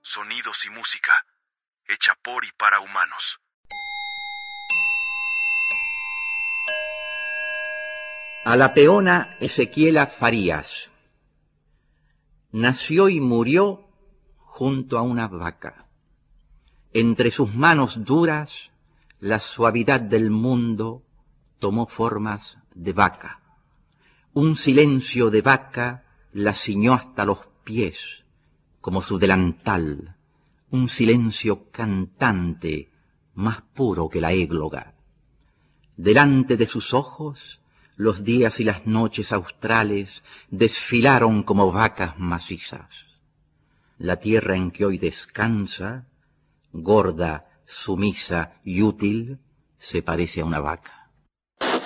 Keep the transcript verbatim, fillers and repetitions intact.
sonidos y música, hecha por y para humanos. A la peona Ezequiela Farías. Nació y murió junto a una vaca. Entre sus manos duras, la suavidad del mundo tomó formas de vaca. Un silencio de vaca la ciñó hasta los pies, como su delantal, un silencio cantante, más puro que la égloga. Delante de sus ojos, los días y las noches australes desfilaron como vacas macizas. La tierra en que hoy descansa, gorda, sumisa y útil, se parece a una vaca.